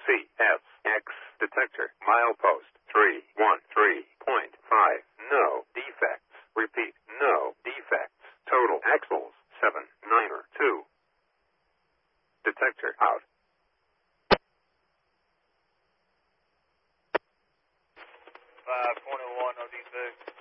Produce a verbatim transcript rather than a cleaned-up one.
C S X detector milepost three one three point five. No defects. Repeat, no defects. Total axles seven nine two. Detector out. five twenty-one, no defects.